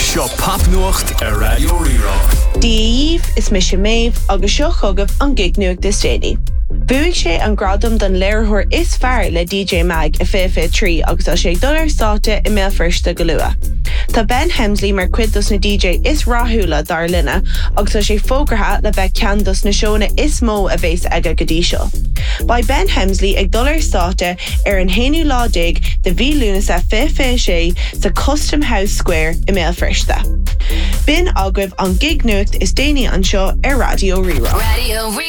Seo Papnuacht a Radio Rirá. Díomh is mis méh agus seo chugah an gig nuach dis déine. Buigh sé an gradam don léirthóir is fearr le DJ Mag a FF3 agus a sé dollar státe I mé firsta go lua. Tá Ben Hemsley mar cuidas na DJ is ráthúla dar linne agus a sé fógartha le bheith ceandas na seóna is mó a bhés aige go dtí seo. Ba Ben Hemsley ag dollar státe an héanú ládig de bhí lúna sa FF sé sa Custom House Square I mé firsta. Bin agribh an gig nuacht is déine an seo ar Radio Rirá.